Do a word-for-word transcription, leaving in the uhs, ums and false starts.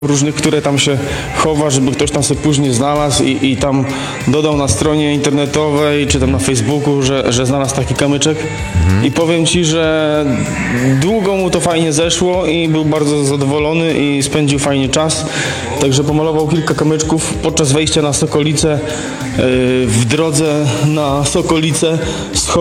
różnych, które tam się chowa, żeby ktoś tam sobie później znalazł i, i tam dodał na stronie internetowej czy tam na Facebooku, że, że znalazł taki kamyczek. Mhm. I powiem Ci, że długo mu to fajnie zeszło i był bardzo zadowolony i spędził fajnie czas. Także pomalował kilka kamyczków podczas wejścia na Sokolicę. Yy, w drodze na Sokolicę